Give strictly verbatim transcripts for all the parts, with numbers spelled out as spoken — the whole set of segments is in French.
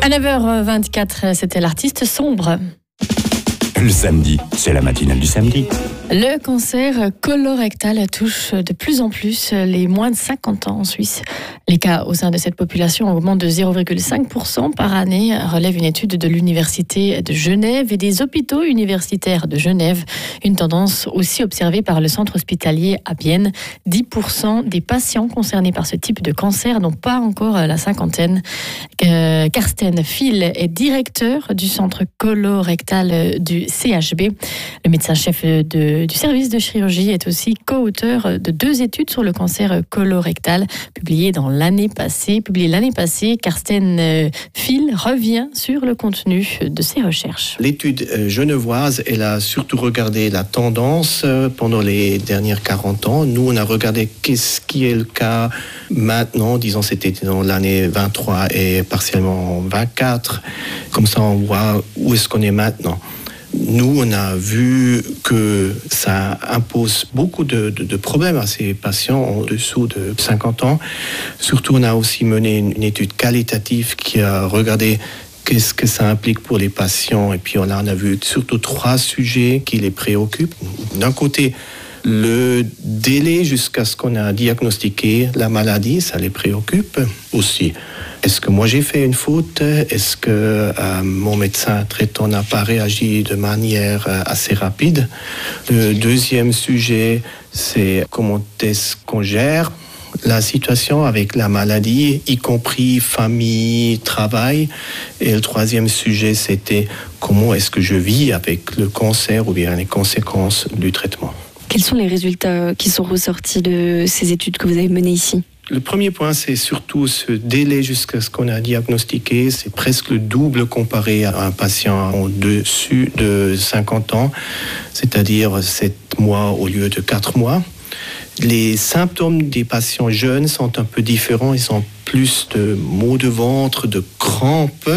À neuf heures vingt-quatre, c'était l'artiste Sombre. Le samedi, c'est la matinale du samedi. Le cancer colorectal touche de plus en plus les moins de cinquante ans en Suisse. Les cas au sein de cette population augmentent de zéro virgule cinq pour cent par année, relève une étude de l'Université de Genève et des hôpitaux universitaires de Genève. Une tendance aussi observée par le centre hospitalier à Bienne. dix pour cent des patients concernés par ce type de cancer n'ont pas encore la cinquantaine. Karsten Phil est directeur du centre colorectal du C H B. Le médecin-chef de du service de chirurgie est aussi co-auteur de deux études sur le cancer colorectal publiées dans l'année passée. Publiées l'année passée, Karsten Phil revient sur le contenu de ses recherches. L'étude genevoise, elle a surtout regardé la tendance pendant les dernières quarante ans. Nous, on a regardé qu'est-ce qui est le cas maintenant, disons c'était dans l'année vingt-trois et partiellement vingt-quatre. Comme ça, on voit où est-ce qu'on est maintenant. Nous, on a vu que ça impose beaucoup de, de, de problèmes à ces patients en dessous de cinquante ans. Surtout, on a aussi mené une, une étude qualitative qui a regardé qu'est-ce que ça implique pour les patients. Et puis, on a, on a vu surtout trois sujets qui les préoccupent. D'un côté, le délai jusqu'à ce qu'on a diagnostiqué la maladie, ça les préoccupe aussi. Est-ce que moi j'ai fait une faute ? Est-ce que euh, mon médecin traitant n'a pas réagi de manière euh, assez rapide ? Le deuxième sujet, c'est comment est-ce qu'on gère la situation avec la maladie, y compris famille, travail. Et le troisième sujet, c'était comment est-ce que je vis avec le cancer ou bien les conséquences du traitement. Quels sont les résultats qui sont ressortis de ces études que vous avez menées ici ? Le premier point, c'est surtout ce délai jusqu'à ce qu'on a diagnostiqué. C'est presque le double comparé à un patient au-dessus de cinquante ans, c'est-à-dire sept mois au lieu de quatre mois. Les symptômes des patients jeunes sont un peu différents. Ils ont plus de maux de ventre, de crampes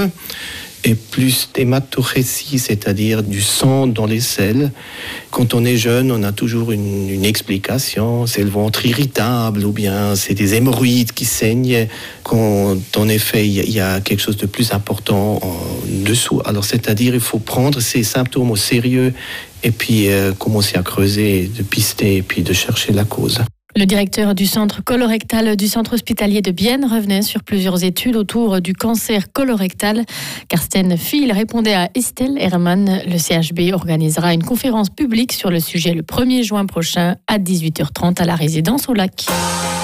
et plus d'hématorésie, c'est-à-dire du sang dans les selles. Quand on est jeune, on a toujours une, une explication. C'est le ventre irritable ou bien c'est des hémorroïdes qui saignent. Quand en effet, il y a quelque chose de plus important en dessous. Alors, c'est-à-dire il faut prendre ces symptômes au sérieux et puis euh, commencer à creuser, de pister et puis de chercher la cause. Le directeur du centre colorectal du centre hospitalier de Bienne revenait sur plusieurs études autour du cancer colorectal. Karsten Phil répondait à Estelle Hermann. Le C H B organisera une conférence publique sur le sujet le premier juin prochain à dix-huit heures trente à la résidence au Lac.